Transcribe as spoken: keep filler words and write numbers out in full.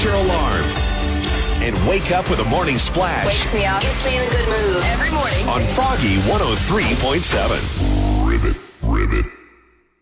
set your alarm. And wake up with a morning splash. Wakes me up. Gets me in a good mood. Every morning. On Froggy one oh three point seven. Ribbit.